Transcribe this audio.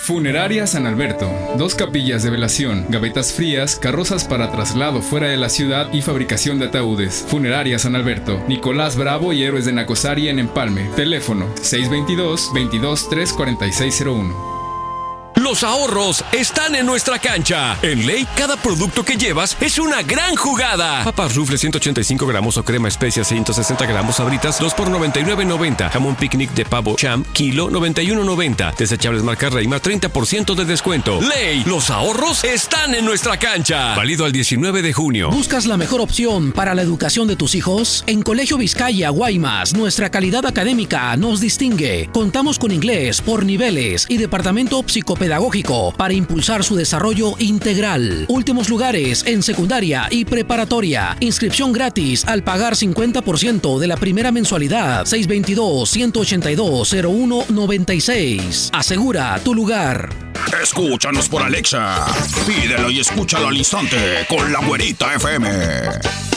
Funeraria San Alberto. 2 capillas de velación, gavetas frías, carrozas para traslado fuera de la ciudad y fabricación de ataúdes. Funeraria San Alberto. Nicolás Bravo y Héroes de Nacosari en Empalme. Teléfono 622-22-34601. Los ahorros están en nuestra cancha. En Ley, cada producto que llevas es una gran jugada. Papas Rufle 185 gramos o crema especia 160 gramos Sabritas 2 por $99.90. Jamón picnic de pavo Cham kilo $91.90. Desechables marca Reymar 30% de descuento. Ley, los ahorros están en nuestra cancha. Válido al 19 de junio. ¿Buscas la mejor opción para la educación de tus hijos? En Colegio Vizcaya Guaymas, nuestra calidad académica nos distingue. Contamos con inglés por niveles y departamento psicopedagógico para impulsar su desarrollo integral. Últimos lugares en secundaria y preparatoria. Inscripción gratis al pagar 50% de la primera mensualidad. 622-182-0196. Asegura tu lugar. Escúchanos por Alexa. Pídelo y escúchalo al instante con La Güerita FM.